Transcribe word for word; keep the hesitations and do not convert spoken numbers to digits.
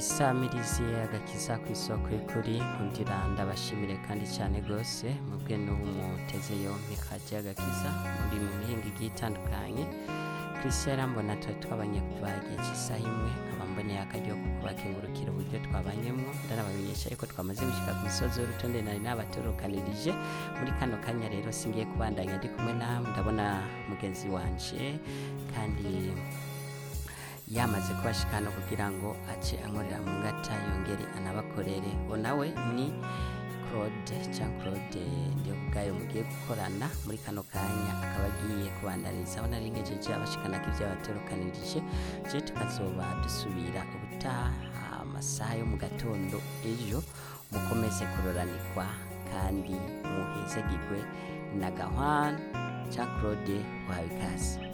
isamirizi agakiza ku isoko y'ukuri nkundira ndabashimire kandi cyane rwose mubwe n'ubu muteze yompi kaje agakiza muri mu mihinga igiye itandukanye Christian Rambona twa twabanye kuva igihe cy'isaha imwe nkaba mboneye akaryo ko kubakengurukira uburyo twabanyemo ndanabamenyesha yuko twamaze gushika ku misozi y'urutonde nari nabatorokanirije muri kano kanya rero singiye kubandanya ndi kumwe namwe ndabona mugenzi wanje kandi yamaze kubashikana kugira ngo ace ankorera mu ngata yongere anabakorere ngo nawe ni Claude cyangwa Claude ndio bwayo mugiye gukorana muri kano kanya akaba agiye kubandaniza aho nari ngejeje abashikana k'ivyo batorokanirije je tukazoba dusubira ubutaha amasaha yo mu gatondo ejo mukomeze kuroranikwa kandi muhezagirwe na Gahwan cyangwa Claude wabikaze.